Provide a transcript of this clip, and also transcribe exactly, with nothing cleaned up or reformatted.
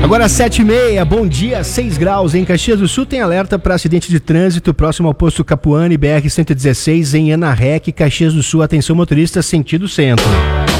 Agora sete e meia, bom dia, seis graus em Caxias do Sul, tem alerta para acidente de trânsito próximo ao posto Capuane, B R cento e dezesseis em Anarrec, Caxias do Sul, atenção motorista, sentido centro.